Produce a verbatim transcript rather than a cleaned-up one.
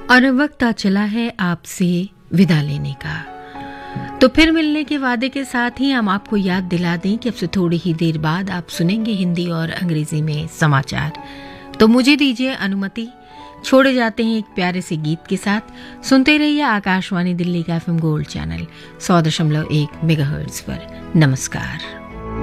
और अब वक्त आ चला है आपसे विदा लेने का। तो फिर मिलने के वादे के साथ ही हम आपको याद दिला दें कि अब से थोड़ी ही देर बाद आप सुनेंगे हिंदी और अंग्रेजी में समाचार। तो मुझे दीजिए अनुमति, छोड़े जाते हैं एक प्यारे से गीत के साथ। सुनते रहिए आकाशवाणी दिल्ली का एफएम गोल्ड चैनल सौ दशमलव एक मेगाहर्ट्ज पर। नमस्कार।